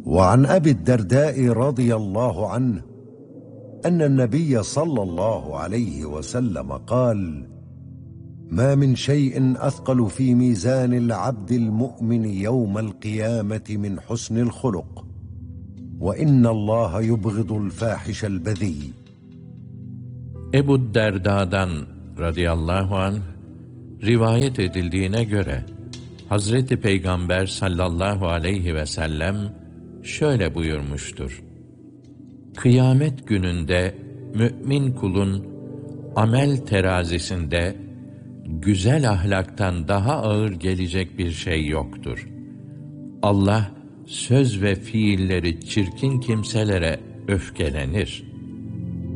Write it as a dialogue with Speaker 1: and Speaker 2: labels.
Speaker 1: وعن أبي الدرداء رضي الله عنه أن النبي صلى الله عليه وسلم قال: ما من شيء أثقل في ميزان العبد المؤمن يوم القيامة من حسن الخلق، وإن الله يبغض الفاحش البذيء.
Speaker 2: Ebu Derda'dan radıyallahu anh rivayet edildiğine göre Hazreti Peygamber sallallahu aleyhi ve sellem şöyle buyurmuştur: Kıyamet gününde mümin kulun amel terazisinde güzel ahlaktan daha ağır gelecek bir şey yoktur. Allah söz ve fiilleri çirkin kimselere öfkelenir.